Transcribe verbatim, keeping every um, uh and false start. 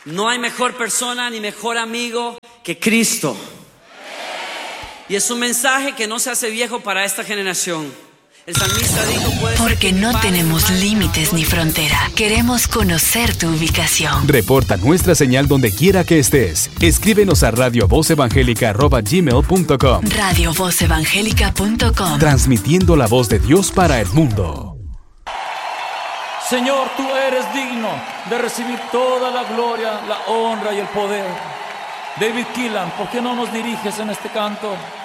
No hay mejor persona ni mejor amigo que Cristo. Y es un mensaje que no se hace viejo para esta generación. El salmista dijo, puede ser Porque que mi no padre, tenemos mi madre, límites mi ni abuelo, frontera. Queremos conocer tu ubicación. Reporta nuestra señal donde quiera que estés. Escríbenos a radio voz evangélica arroba gmail punto com. radio voz evangélica punto com. Transmitiendo la voz de Dios para el mundo. Señor, tú eres digno de recibir toda la gloria, la honra y el poder. David Keelan, ¿por qué no nos diriges en este canto?